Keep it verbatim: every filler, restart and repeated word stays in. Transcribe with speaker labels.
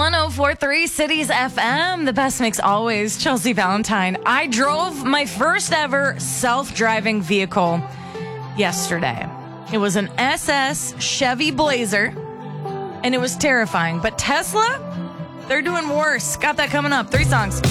Speaker 1: one oh four point three Cities F M, the best mix always. Chelsea Valentine. I drove my first ever self-driving vehicle yesterday. It was an S S Chevy Blazer, and it was terrifying. But Tesla, they're doing worse. Got that coming up. Three songs.